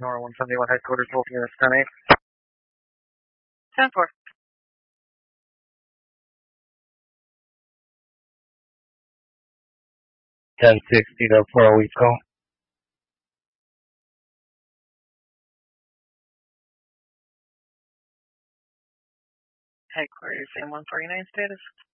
Nora 171 headquarters, Wolf Units 10-8. 10-4. 1060 to Puerto Rico. Headquarters, M149 status.